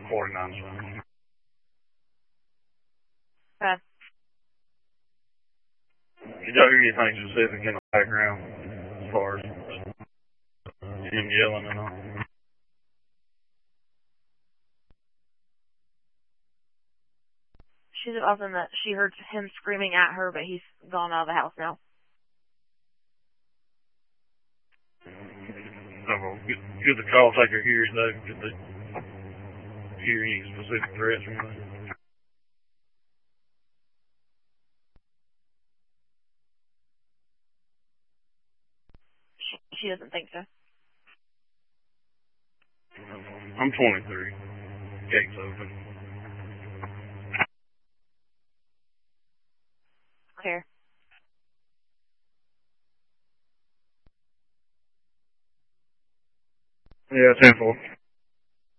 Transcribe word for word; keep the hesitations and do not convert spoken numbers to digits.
forty-nine seven. Okay. Did y'all hear anything specific in the background as far as him yelling and all? She's often that she heard him screaming at her, but he's gone out of the house now. So, get, get the call taker here today. Get the hear any specific threats or anything. She, she doesn't think so. I'm twenty-three. Gates open. Clear. Yeah, ten four.